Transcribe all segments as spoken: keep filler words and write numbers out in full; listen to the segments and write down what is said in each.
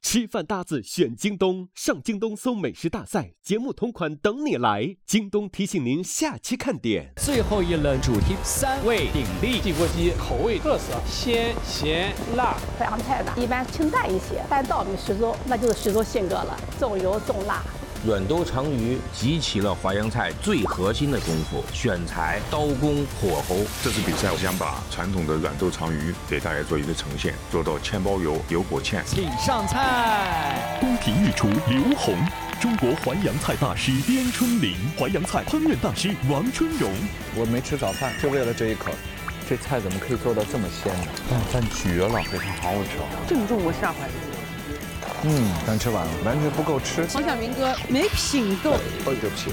吃饭搭子选京东，上京东搜美食大赛，节目同款等你来。京东提醒您下期看点。 最后一轮主题三味鼎立， 地锅鸡口味特色鲜咸辣。 淮扬菜呢一般清淡一些，但稻米十足那就是十足性格了，重油重辣。 软豆长鱼集齐了淮扬菜最核心的功夫，选材、刀工、火候。 这次比赛，我想把传统的软豆长鱼给大家做一个呈现，做到炝包油、油裹芡。 请上菜。 宫廷御厨刘洪，中国淮扬菜大师边春林，淮扬菜烹饪大师王春荣。 我没吃早饭，就为了这一口。这菜怎么可以做到这么鲜呢？但但绝了，非常好吃。 正中我下怀。 嗯，刚吃完了，完全不够吃。 黄晓明哥没品够。 哦，对不起。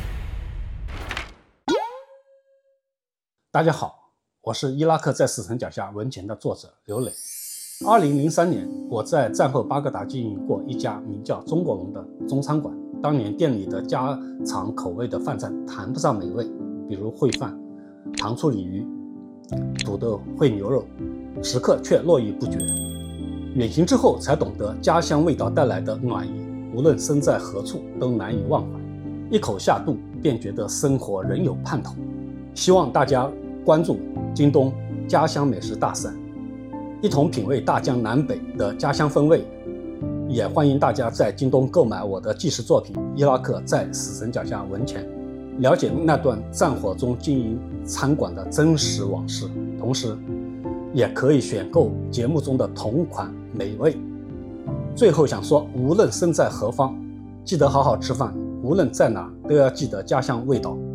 大家好，我是伊拉克在死神脚下文前的作者刘磊。二零零三年，我在战后巴格达经营过一家名叫中国龙的中餐馆。当年店里的家常口味的饭菜谈不上美味，比如烩饭、糖醋鲤鱼、土豆烩牛肉，食客却络绎不绝。远行之后才懂得家乡味道带来的暖意，无论身在何处都难以忘怀。一口下肚便觉得生活仍有盼头。希望大家关注京东家乡美食大赛，一同品味大江南北的家乡风味。也欢迎大家在京东购买我的纪实作品《伊拉克在死神脚下文前》，了解那段战火中经营餐馆的真实往事，同时也可以选购节目中的同款美味。最后想说，无论身在何方，记得好好吃饭，无论在哪都要记得家乡味道。